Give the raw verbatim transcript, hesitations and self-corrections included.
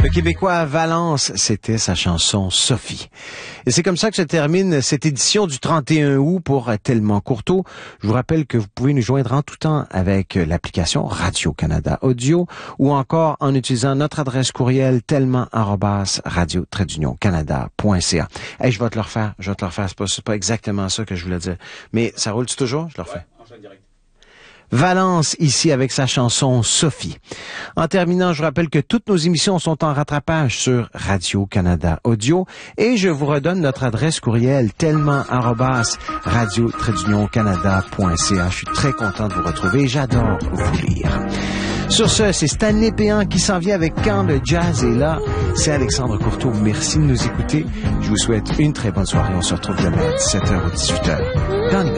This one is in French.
Le Québécois Valence, c'était sa chanson Sophie. Et c'est comme ça que se termine cette édition du trente et un août pour Tellement Courteau. Je vous rappelle que vous pouvez nous joindre en tout temps avec l'application Radio-Canada Audio ou encore en utilisant notre adresse courriel tellement arobase radio trait d'union canada point c a. Hey, je vais te le refaire, je vais te le refaire. C'est pas, c'est pas exactement ça que je voulais dire. Mais ça roule-tu toujours? Je le refais. Ouais, direct. Valence, ici, avec sa chanson Sophie. En terminant, je rappelle que toutes nos émissions sont en rattrapage sur Radio-Canada Audio et je vous redonne notre adresse courriel tellement arobase radio trait d'union canada point c a. Je suis très content de vous retrouver. J'adore vous lire. Sur ce, c'est Stanley Péan qui s'en vient avec Quand le jazz est là. C'est Alexandre Courteau. Merci de nous écouter. Je vous souhaite une très bonne soirée. On se retrouve demain à dix-sept heures ou dix-huit heures. Dans